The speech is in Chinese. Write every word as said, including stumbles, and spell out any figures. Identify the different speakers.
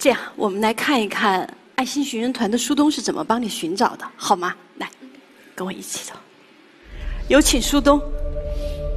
Speaker 1: 这样，我们来看一看爱心寻人团的苏东是怎么帮你寻找的，好吗？来，跟我一起走。有请苏东。